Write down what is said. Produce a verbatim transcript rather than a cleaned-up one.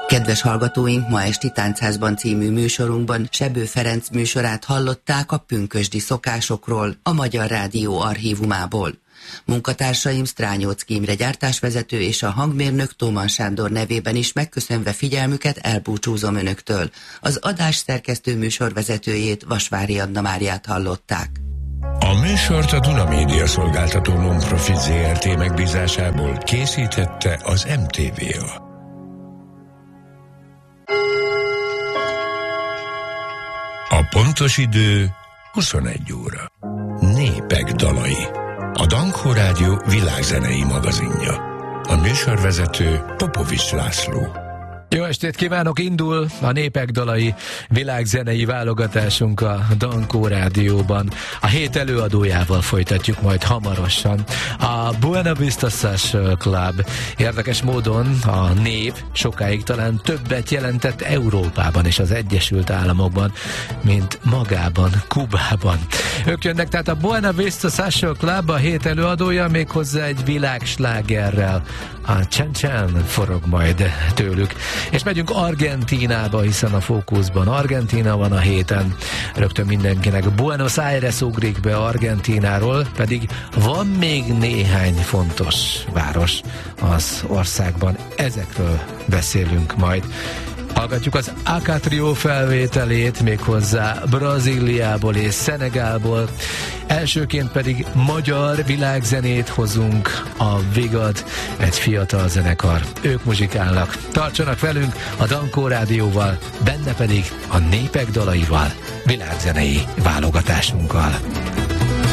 Kedves hallgatóink, ma esti Táncházban című műsorunkban Sebő Ferenc műsorát hallották a pünkösdi szokásokról, a Magyar Rádió archívumából. Munkatársaim Strányóczky Imre gyártásvezető és a hangmérnök Tóman Sándor nevében is megköszönve figyelmüket elbúcsúzom önöktől. Az adás szerkesztő műsorvezetőjét, Vasvári Anna Máriát hallották. A műsort a Duna Média szolgáltató non-profit zé er té megbízásából készítette az em té vé á. A pontos idő huszonegy óra. Népek dalai. A Dankó Rádió világzenei magazinja. A műsorvezető Popovics László. Jó estét kívánok! Indul a Népek dalai világzenei válogatásunk a Dankó Rádióban. A hét előadójával folytatjuk majd hamarosan. A Buena Vista Social Club érdekes módon a nép sokáig talán többet jelentett Európában és az Egyesült Államokban, mint magában, Kubában. Ők jönnek, tehát a Buena Vista Social Club a hét előadója, méghozzá egy világslágerrel. A Csen-Csen forog majd tőlük. És megyünk Argentínába, hiszen a fókuszban Argentína van a héten. Rögtön mindenkinek Buenos Aires ugrik be Argentínáról, pedig van még néhány fontos város az országban. Ezekről beszélünk majd. Hallgatjuk az Acatrió felvételét, méghozzá Brazíliából és Szenegálból. Elsőként pedig magyar világzenét hozunk, a Vigad, egy fiatal zenekar. Ők muzsikálnak. Tartsanak velünk a Dankó Rádióval, benne pedig a Népek dalaival, világzenei válogatásunkkal.